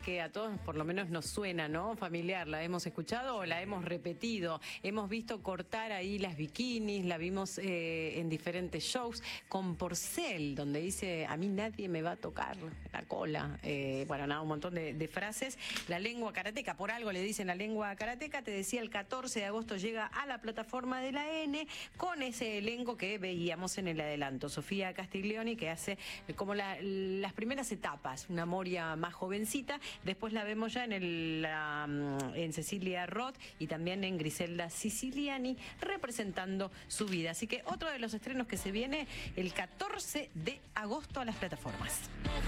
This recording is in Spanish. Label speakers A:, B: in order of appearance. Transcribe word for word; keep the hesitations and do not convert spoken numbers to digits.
A: que a todos por lo menos nos suena, ¿no? Familiar, la hemos escuchado o la hemos repetido. Hemos visto cortar ahí las bikinis, la vimos eh, en diferentes shows con Porcel, donde dice, a mí nadie me va a tocar la cola. Eh, bueno, nada, un montón de, de frases. La lengua karateca, por algo le dicen la lengua karateca. Te decía, el catorce de agosto llega a la plataforma de la N con ese elenco que veíamos en el adelanto. Sofía Castiglioni, que hace como la, las primeras etapas, una Moria más jovencita. Después la vemos ya en, el, la, en Cecilia Roth y también en Griselda Siciliani, representando su vida. Así que otro de los estrenos que se viene el catorce de agosto a las plataformas.